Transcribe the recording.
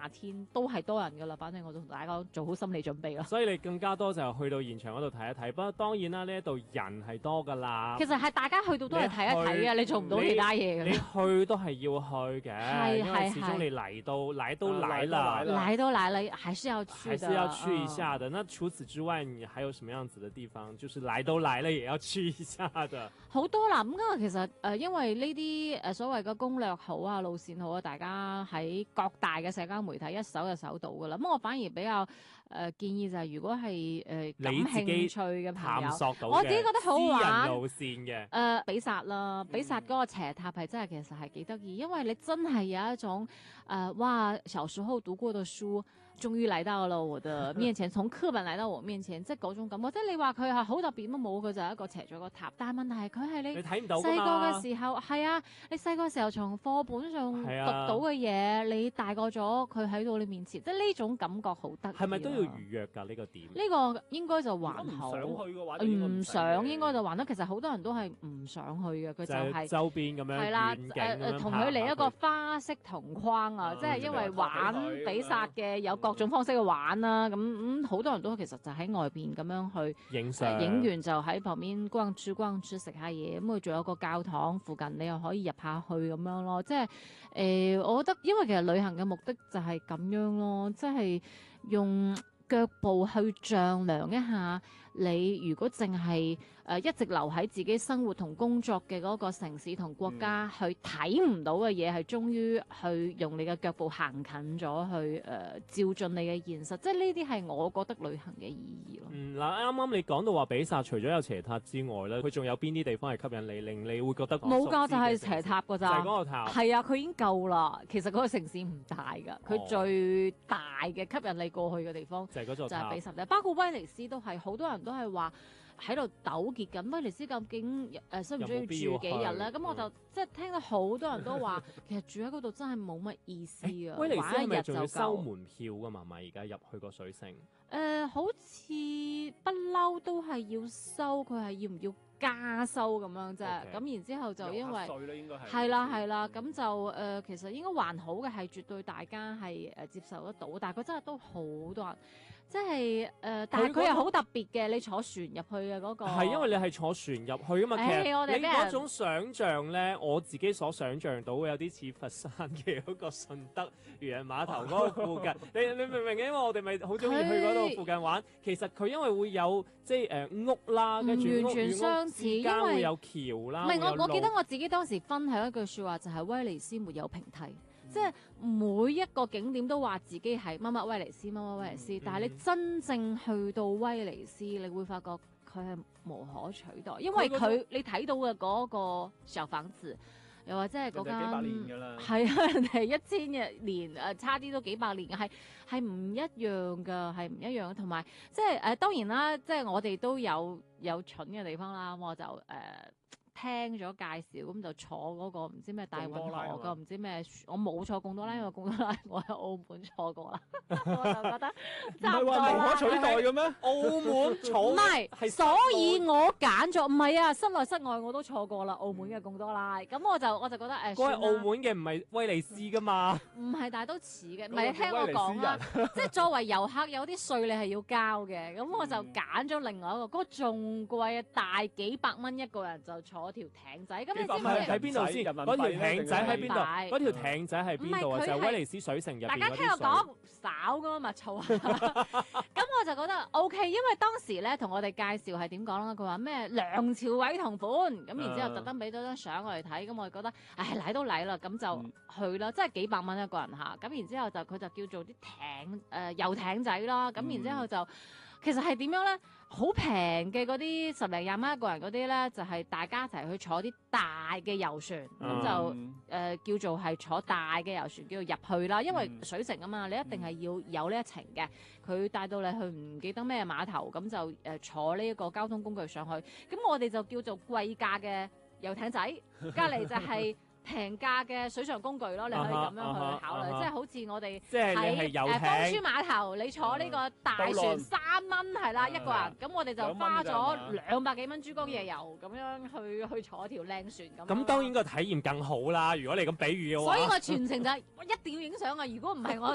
夏天都係多人噶啦，反正我都同大家做好心理準備啦。 所以你更加多就去到現場嗰度睇一睇。不過當然啦，呢一度人係多噶啦。 其實係大家去到都係睇一睇嘅，你做唔到其他嘢嘅。 你去都係要去嘅，因為始終你嚟都來了， 還是要去的， 還是要去一下的。那除此之外，你還有什麼樣子的地方？就是來都來了，也要去一下的。 好多啦，咁其實因為呢啲所謂嘅攻略好啊、路線好啊，大家喺各大嘅社交媒體一搜就搜到噶啦。咁我反而比較建議就係，如果係感興趣嘅朋友，我自己覺得好玩路線嘅比薩啦，比薩嗰個斜塔係真係其實係幾得意，因為你真係有一種哇小時候讀過的書終於嚟到了我的面前，從課本嚟到我面前，即係嗰種感覺。即係你話佢係好特別都冇，佢就係一個斜咗個塔。但係問題係佢係你睇唔到細個嘅時候，係啊，你細個時候從課本上讀到嘅嘢，你大個咗佢喺到你面前，即係呢種感覺好得意。 係咪都要預約㗎呢個點？ 呢個應該就還好。 唔想去嘅話， 唔想應該就還得。其實好多人都係唔想去嘅，佢就係周邊咁樣係啦，同佢嚟一個花式同框啊，即係因為玩比薩嘅有各種方式去玩啦。咁好多人都其實就喺外邊咁樣去影相， 影完就喺旁邊逛住食下嘢。咁佢仲有個教堂附近，你又可以入下去咁樣咯。即係我覺得因為其實旅行嘅目的就係咁樣咯，即係用腳步去丈量一下，你如果淨係一直留喺自己生活同工作嘅嗰個城市同國家，去睇唔到嘅嘢，係終於去用你嘅腳步行近咗去照進你嘅現實，即係呢啲係我覺得旅行嘅意義咯。 嗱，啱啱你講到話比薩除咗有斜塔之外咧，佢仲有邊啲地方係吸引你，令你會覺得冇㗎，就係斜塔㗎咋， 就係嗰個塔。 係啊，佢已經夠啦。其實嗰個城市唔大㗎，佢最大嘅吸引你過去嘅地方就係嗰座塔， 就係比薩。包括威尼斯都係，好多人都係話喺度糾結緊威尼斯究竟需唔需要住幾日咧？咁我就即係聽到好多人都話，其實住喺嗰度真係冇乜意思啊！ 威尼斯係咪仲要收夠門票㗎嘛？而家入去個水城好似不嬲都係要收，佢係要唔要加收咁樣啫？咁然之後就因為係啦，咁就其實應該還好嘅，係絕對大家係接受得到，但係佢真係都好多人。即係但係佢又好特別嘅，你坐船入去嘅嗰個係因為你係坐船入去啊嘛。其實你嗰種想像咧，我自己所想像到會有啲似佛山嘅嗰個順德漁人碼頭嗰個附近。你明唔明？因為我哋咪好中意去嗰度附近玩。其實佢因為會有即係屋啦，跟住完全相似，因為會有橋啦。 唔係我記得我自己當時分享一句説話，就係威尼斯沒有平梯。即係每一個景點都話自己係乜乜威尼斯，乜乜威尼斯，但係你真正去到威尼斯，你會發覺佢係無可取代，因為你睇到嘅嗰個小房子，又或者係嗰間幾百年㗎啦，係啊，人哋1000年差啲都幾百年，係唔一樣㗎，係唔一樣。同埋即係當然啦，即係我哋都有蠢嘅地方啦，咁我就聽咗介紹，咁就坐嗰個唔知咩大運河個唔知咩，我冇坐貢多拉，因為貢多拉我喺澳門坐過啦，我就覺得唔係話無可取代嘅咩？ 澳門坐唔係，所以我揀咗唔係啊，室內室外我都坐過啦，澳門嘅貢多拉，咁我就覺得嗰係澳門嘅，唔係威尼斯噶嘛？ 唔係，但係都似嘅，唔係聽我講啦，即係作為遊客有啲稅你係要交嘅，咁我就揀咗另外一個，嗰個仲貴啊，大幾百蚊一個人就坐條艇仔，咁你知唔知喺邊度先？嗰條艇仔喺邊度？嗰條艇仔喺邊度啊？就係威尼斯水城入邊嗰啲水。大家聽我講少噶嘛，嘈咁我就覺得 OK， 因為當時咧同我哋介紹係點講啦？佢話咩梁朝偉同款，咁然之後特登俾咗張相我哋睇，咁我哋覺得唉嚟都嚟啦，咁就去啦，即係幾百蚊一個人嚇。咁然之後就佢就叫做啲艇遊艇仔啦，咁然之後就。其實係點樣咧？好平嘅嗰啲10零20蚊一個人嗰啲咧，就係大家一齊去坐啲大嘅遊船，咁就叫做係坐大嘅遊船，叫做入去啦。因為水城啊嘛，你一定係要有呢一程嘅。佢帶到你去唔記得咩碼頭，咁就坐呢一個交通工具上去。咁我哋就叫做貴價嘅遊艇仔，隔離就係。平價嘅水上工具咯，你可以咁樣去考慮，即係好似我哋喺芳村碼頭，你坐呢個大船3蚊係啦一個人，咁我哋就花咗200幾蚊珠江夜遊咁樣去坐條靚船咁。咁當然個體驗更好啦，如果你咁比喻嘅話。 所以我全程就係我一定要影相啊！如果唔係我